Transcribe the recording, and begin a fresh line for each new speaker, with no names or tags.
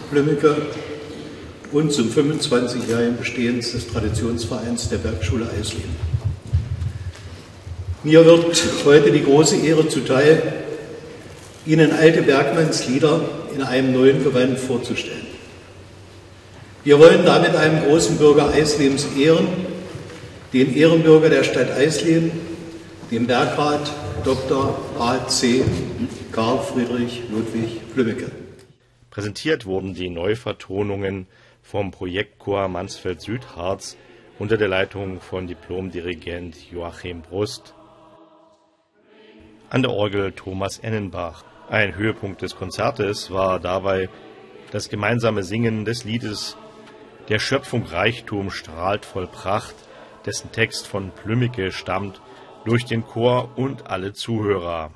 Blümmecke und zum 25-jährigen Bestehens des Traditionsvereins der Bergschule Eisleben. Mir wird heute die große Ehre zuteil, Ihnen alte Bergmannslieder in einem neuen Gewand vorzustellen. Wir wollen damit einen großen Bürger Eislebens ehren, den Ehrenbürger der Stadt Eisleben, den Bergrat Dr. A.C. Karl Friedrich Ludwig Blümmecke.
Präsentiert wurden die Neuvertonungen vom Projektchor Mansfeld-Südharz unter der Leitung von Diplomdirigent Joachim Brust. An der Orgel Thomas Ennenbach. Ein Höhepunkt des Konzertes war dabei das gemeinsame Singen des Liedes Der Schöpfung Reichtum strahlt voll Pracht, dessen Text von Blümmecke stammt, durch den Chor und alle Zuhörer.